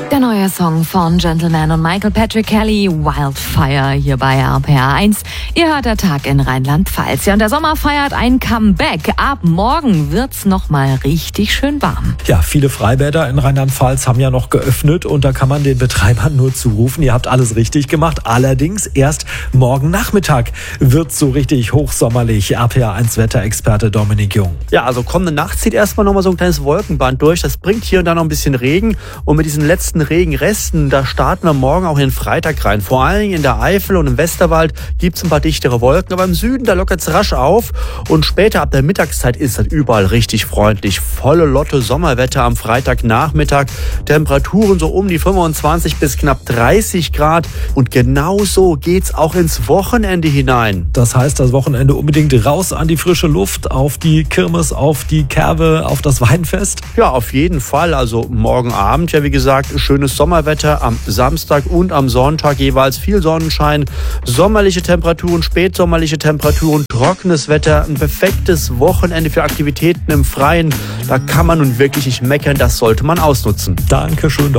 Der neue Song von Gentleman und Michael Patrick Kelly, Wildfire, hier bei RPR 1. Ihr hört der Tag in Rheinland-Pfalz. Ja, und der Sommer feiert ein Comeback. Ab morgen wird's nochmal richtig schön warm. Ja, viele Freibäder in Rheinland-Pfalz haben ja noch geöffnet und da kann man den Betreibern nur zurufen, ihr habt alles richtig gemacht. Allerdings erst morgen Nachmittag wird's so richtig hochsommerlich. RPR 1 Wetterexperte Dominik Jung. Ja, also kommende Nacht zieht erstmal nochmal so ein kleines Wolkenband durch. Das bringt hier und da noch ein bisschen Regen. Und mit diesen letzten Regenresten, da starten wir morgen auch in den Freitag rein. Vor allen Dingen in der Eifel und im Westerwald gibt es ein paar dichtere Wolken. Aber im Süden, da lockert es rasch auf. Und später ab der Mittagszeit ist das überall richtig freundlich. Volle Lotte Sommerwetter am Freitagnachmittag. Temperaturen so um die 25 bis knapp 30 Grad. Und genauso geht's auch ins Wochenende hinein. Das heißt, das Wochenende unbedingt raus an die frische Luft, auf die Kirmes, auf die Kerbe, auf das Weinfest? Ja, auf jeden Fall. Also morgen Abend, ja wie gesagt, schönes Sommerwetter. Am Samstag und am Sonntag jeweils viel Sonnenschein, sommerliche Temperaturen, spätsommerliche Temperaturen, trockenes Wetter. Ein perfektes Wochenende für Aktivitäten im Freien. Da kann man nun wirklich nicht meckern. Das sollte man ausnutzen. Dankeschön.